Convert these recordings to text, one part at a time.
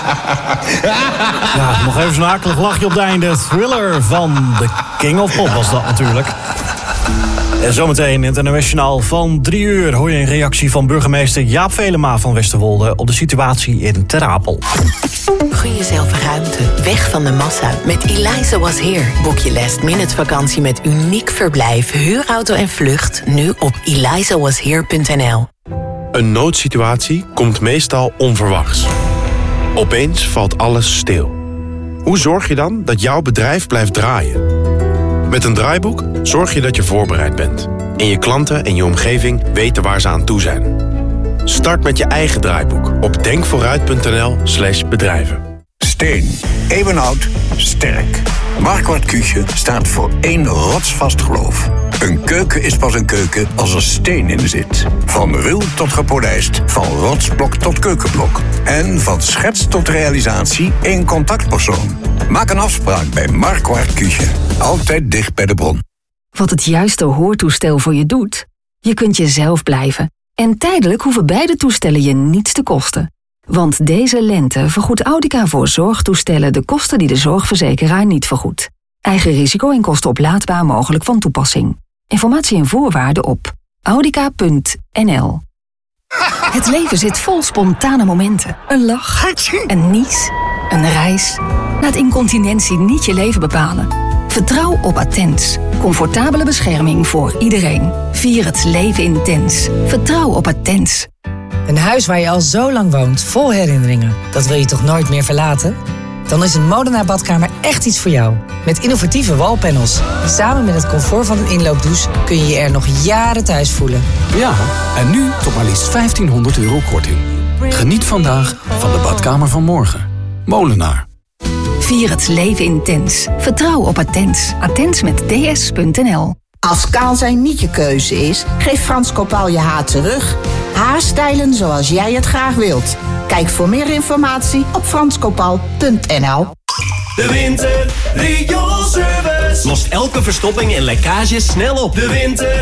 Ja, nog even zo'n akelig lachje op het einde. Thriller van The King of Pop was dat natuurlijk. En zometeen in het NOS-journaal van 3 uur... hoor je een reactie van burgemeester Jaap Velema van Westerwolde... op de situatie in Ter Apel. Gun jezelf ruimte, weg van de massa. Met Eliza Was Here boek je last-minute vakantie met uniek verblijf, huurauto en vlucht... nu op elizawashere.nl. Een noodsituatie komt meestal onverwachts. Opeens valt alles stil. Hoe zorg je dan dat jouw bedrijf blijft draaien? Met een draaiboek zorg je dat je voorbereid bent. En je klanten en je omgeving weten waar ze aan toe zijn. Start met je eigen draaiboek op denkvooruit.nl/bedrijven. Steen, eeuwenoud, sterk. Marquardt Küche staat voor 1 rotsvast geloof. Een keuken is pas een keuken als er steen in zit. Van ruw tot gepolijst, van rotsblok tot keukenblok. En van schets tot realisatie één contactpersoon. Maak een afspraak bij Marquardt Küche. Altijd dicht bij de bron. Wat het juiste hoortoestel voor je doet? Je kunt jezelf blijven. En tijdelijk hoeven beide toestellen je niets te kosten. Want deze lente vergoedt Audica voor zorgtoestellen de kosten die de zorgverzekeraar niet vergoedt. Eigen risico en kosten oplaadbaar mogelijk van toepassing. Informatie en voorwaarden op audica.nl. Het leven zit vol spontane momenten. Een lach, een nies, een reis. Laat incontinentie niet je leven bepalen. Vertrouw op Attens. Comfortabele bescherming voor iedereen. Vier het leven intens. Vertrouw op Attens. Een huis waar je al zo lang woont, vol herinneringen. Dat wil je toch nooit meer verlaten? Dan is een Molenaar badkamer echt iets voor jou. Met innovatieve wallpanels. Samen met het comfort van een inloopdouche kun je je er nog jaren thuis voelen. Ja, en nu tot maar liefst €1500 korting. Geniet vandaag van de badkamer van morgen. Molenaar. Vier het leven intens. Vertrouw op Attens. Attens met ds.nl. Als kaal zijn niet je keuze is, geef Frans Kopaal je haar terug. Haarstijlen zoals jij het graag wilt. Kijk voor meer informatie op franskopaal.nl. De Winter Rioolservice lost elke verstopping en lekkage snel op. De Winter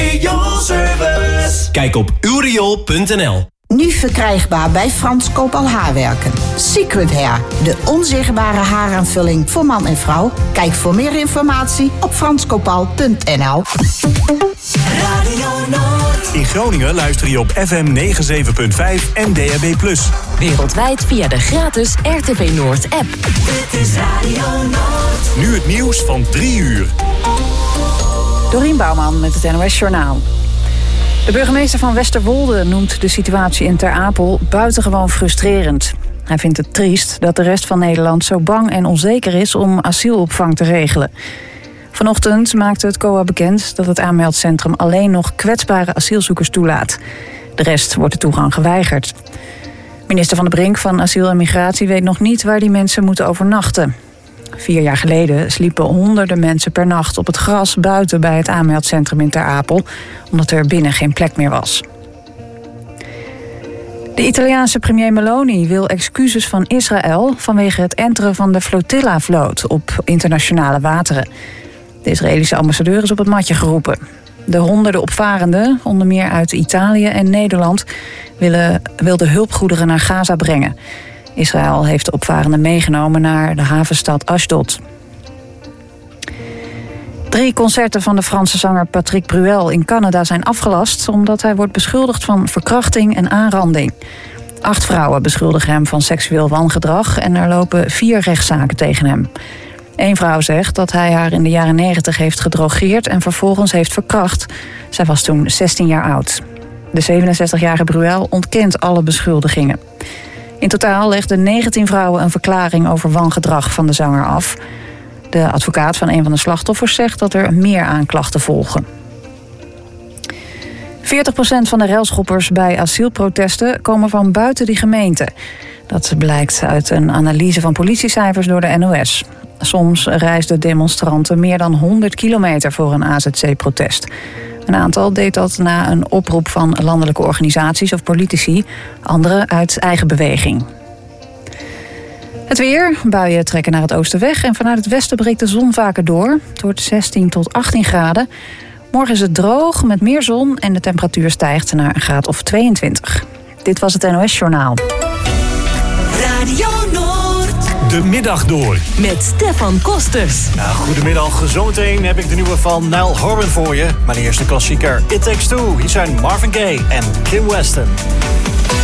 Rioolservice. Kijk op uwriool.nl. Nu verkrijgbaar bij Frans Kopaal Haarwerken. Secret Hair, de onzichtbare haaraanvulling voor man en vrouw. Kijk voor meer informatie op franskopaal.nl. Radio Noord. In Groningen luister je op FM 97.5 en DAB+. Wereldwijd via de gratis RTV Noord app. Dit is Radio Noord. Nu het nieuws van 3 uur. Dorien Bouwman met het NOS Journaal. De burgemeester van Westerwolde noemt de situatie in Ter Apel buitengewoon frustrerend. Hij vindt het triest dat de rest van Nederland zo bang en onzeker is om asielopvang te regelen. Vanochtend maakte het COA bekend dat het aanmeldcentrum alleen nog kwetsbare asielzoekers toelaat. De rest wordt de toegang geweigerd. Minister Van der Brink van Asiel en Migratie weet nog niet waar die mensen moeten overnachten. 4 jaar geleden sliepen honderden mensen per nacht op het gras buiten bij het aanmeldcentrum in Ter Apel, omdat er binnen geen plek meer was. De Italiaanse premier Meloni wil excuses van Israël vanwege het enteren van de flotilla-vloot op internationale wateren. De Israëlische ambassadeur is op het matje geroepen. De honderden opvarenden, onder meer uit Italië en Nederland, wilden hulpgoederen naar Gaza brengen. Israël heeft de opvarenden meegenomen naar de havenstad Ashdod. 3 concerten van de Franse zanger Patrick Bruel in Canada zijn afgelast omdat hij wordt beschuldigd van verkrachting en aanranding. 8 vrouwen beschuldigen hem van seksueel wangedrag en er lopen 4 rechtszaken tegen hem. 1 vrouw zegt dat hij haar in de jaren 90 heeft gedrogeerd en vervolgens heeft verkracht. Zij was toen 16 jaar oud. De 67-jarige Bruel ontkent alle beschuldigingen. In totaal legden 19 vrouwen een verklaring over wangedrag van de zanger af. De advocaat van een van de slachtoffers zegt dat er meer aanklachten volgen. 40% van de railschoppers bij asielprotesten komen van buiten die gemeente. Dat blijkt uit een analyse van politiecijfers door de NOS. Soms reisden demonstranten meer dan 100 kilometer voor een AZC-protest. Een aantal deed dat na een oproep van landelijke organisaties of politici, anderen uit eigen beweging. Het weer, buien trekken naar het oosten weg en vanuit het westen breekt de zon vaker door. Het wordt 16 tot 18 graden. Morgen is het droog met meer zon en de temperatuur stijgt naar een graad of 22. Dit was het NOS Journaal. Radio Noord. De middag door. Met Stefan Kosters. Nou, goedemiddag. Zometeen heb ik de nieuwe van Niall Horan voor je. Maar eerst de klassieker It Takes Two. Hier zijn Marvin Gaye en Kim Weston.